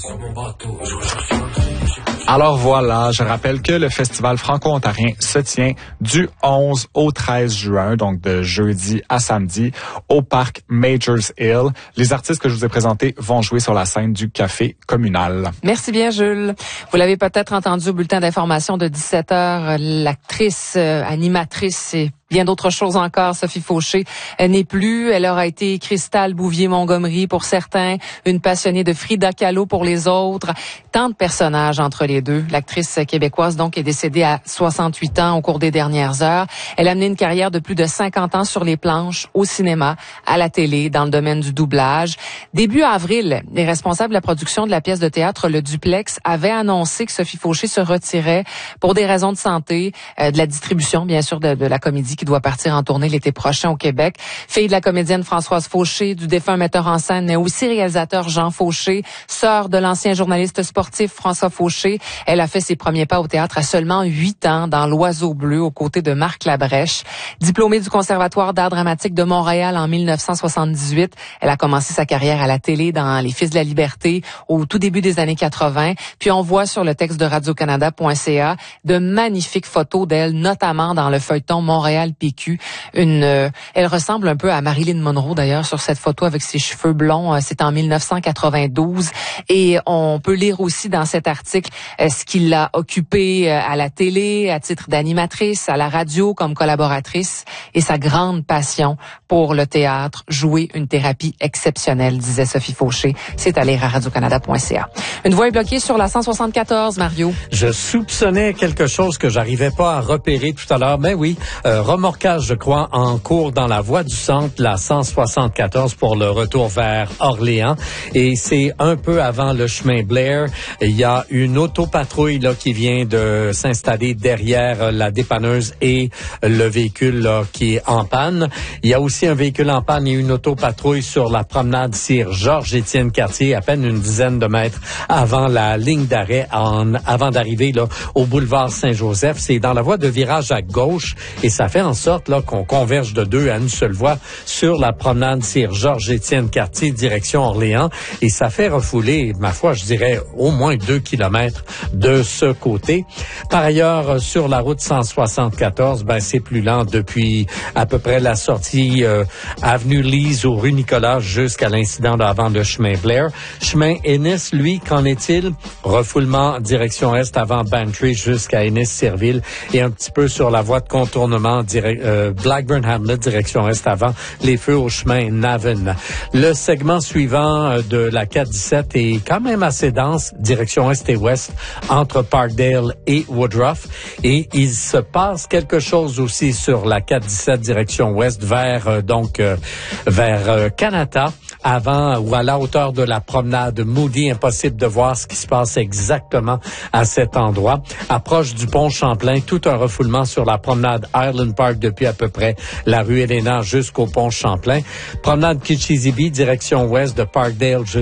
Alors voilà, je rappelle que le Festival franco-ontarien se tient du 11 au 13 juin, donc de jeudi à samedi, au parc Majors Hill. Les artistes que je vous ai présentés vont jouer sur la scène du Café communal. Merci bien, Jules. Vous l'avez peut-être entendu au bulletin d'information de 17h, l'actrice, animatrice et bien d'autres choses encore, Sophie Fauché n'est plus. Elle aura été Cristal Bouvier-Montgomery pour certains, une passionnée de Frida Kahlo pour les autres. Tant de personnages entre les deux. L'actrice québécoise, donc, est décédée à 68 ans au cours des dernières heures. Elle a mené une carrière de plus de 50 ans sur les planches, au cinéma, à la télé, dans le domaine du doublage. Début avril, les responsables de la production de la pièce de théâtre Le Duplex avaient annoncé que Sophie Fauché se retirait pour des raisons de santé, de la distribution, bien sûr, de la comédie qui doit partir en tournée l'été prochain au Québec. Fille de la comédienne Françoise Fauché, du défunt metteur en scène, mais aussi réalisateur Jean Fauché, sœur de l'ancien journaliste sportif François Fauché. Elle a fait ses premiers pas au théâtre à seulement 8 ans dans L'Oiseau bleu aux côtés de Marc Labrèche. Diplômée du Conservatoire d'art dramatique de Montréal en 1978, elle a commencé sa carrière à la télé dans Les Fils de la Liberté au tout début des années 80. Puis on voit sur le texte de radiocanada.ca de magnifiques photos d'elle, notamment dans le feuilleton Montréal PQ. Elle ressemble un peu à Marilyn Monroe d'ailleurs sur cette photo avec ses cheveux blonds. C'est en 1992 et on peut lire aussi dans cet article ce qui l'a occupée à la télé, à titre d'animatrice, à la radio comme collaboratrice et sa grande passion pour le théâtre, jouer une thérapie exceptionnelle, disait Sophie Fauché. C'est à lire à radiocanada.ca. Une voix est bloquée sur la 174, Mario. Je soupçonnais quelque chose que j'arrivais pas à repérer tout à l'heure. Mais oui, remorquage, je crois, en cours dans la voie du centre, la 174 pour le retour vers Orléans. Et c'est un peu avant le chemin Blair. Il y a une autopatrouille là qui vient de s'installer derrière la dépanneuse et le véhicule là, qui est en panne. Il y a aussi un véhicule en panne et une autopatrouille sur la promenade Sir Georges-Étienne Cartier, à peine une dizaine de mètres avant la ligne d'arrêt, avant d'arriver là au boulevard Saint-Joseph. C'est dans la voie de virage à gauche et ça fait en sorte là qu'on converge de deux à une seule voie sur la promenade Sir Georges-Étienne Cartier direction Orléans et ça fait refouler, ma foi, je dirais au moins 2 kilomètres de ce côté. Par ailleurs, sur la route 174, c'est plus lent depuis à peu près la sortie avenue Lise ou rue Nicolas jusqu'à l'incident avant le chemin Blair. Chemin Ennis, lui, qu'en est-il? Refoulement direction est avant Bantry jusqu'à Ennis-Serville et un petit peu sur la voie de contournement Blackburn-Hamlet, direction est avant les feux au chemin Navan. Le segment suivant de la 417 est quand même assez dense, direction est et ouest, entre Parkdale et Woodruff. Et il se passe quelque chose aussi sur la 417 direction ouest vers Canada, avant ou à la hauteur de la promenade Moody. Impossible de voir ce qui se passe exactement à cet endroit. Approche du pont Champlain, tout un refoulement sur la promenade Highland Park depuis à peu près la rue Elena jusqu'au pont Champlain. Promenade Kitchissippi, direction ouest de Parkdale